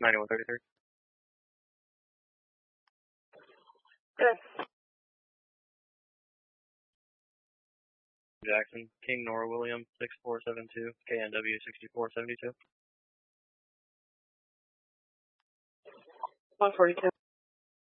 9133. Good. Jackson, King Nora William, 6472, KNW 6472. 142.